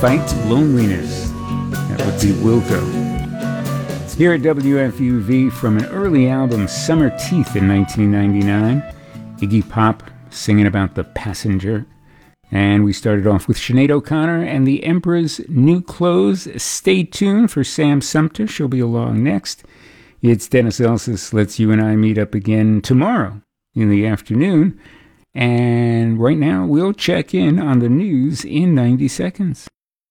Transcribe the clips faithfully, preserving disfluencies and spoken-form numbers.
Fight Loneliness. That would be Wilco. Here at W F U V from an early album, Summer Teeth in nineteen ninety-nine, Iggy Pop singing about the passenger. And we started off with Sinead O'Connor and the Emperor's New Clothes. Stay tuned for Sam Sumter. She'll be along next. It's Dennis Elsas. Let's you and I meet up again tomorrow in the afternoon. And right now, we'll check in on the news in ninety seconds.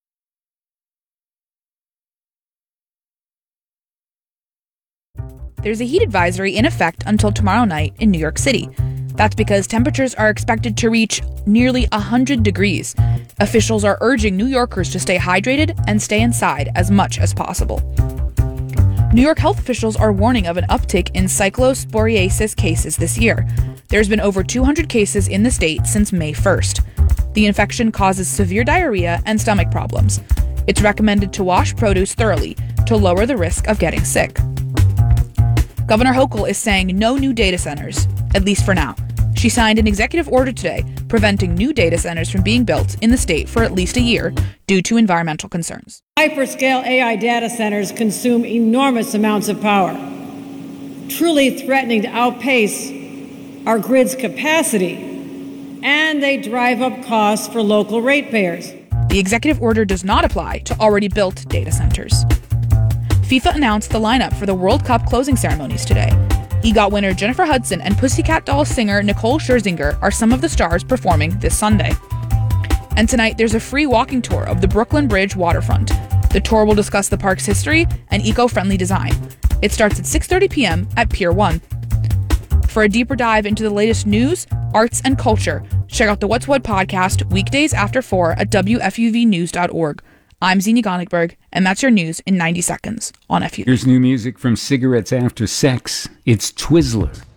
There's a heat advisory in effect until tomorrow night in New York City. That's because temperatures are expected to reach nearly one hundred degrees. Officials are urging New Yorkers to stay hydrated and stay inside as much as possible. New York health officials are warning of an uptick in cyclosporiasis cases this year. There's been over two hundred cases in the state since May first. The infection causes severe diarrhea and stomach problems. It's recommended to wash produce thoroughly to lower the risk of getting sick. Governor Hochul is saying no new data centers, at least for now. She signed an executive order today preventing new data centers from being built in the state for at least a year due to environmental concerns. Hyperscale A I data centers consume enormous amounts of power, truly threatening to outpace our grid's capacity, and they drive up costs for local ratepayers. The executive order does not apply to already built data centers. FIFA announced the lineup for the World Cup closing ceremonies today. EGOT winner Jennifer Hudson and Pussycat Dolls singer Nicole Scherzinger are some of the stars performing this Sunday. And tonight, there's a free walking tour of the Brooklyn Bridge waterfront. The tour will discuss the park's history and eco-friendly design. It starts at six thirty p.m. at Pier one. For a deeper dive into the latest news, arts, and culture, check out the What's What podcast weekdays after four at W F U V news dot org. I'm Zini Gonickberg, and that's your news in ninety seconds on F U V. Here's new music from Cigarettes After Sex. It's Twizzler.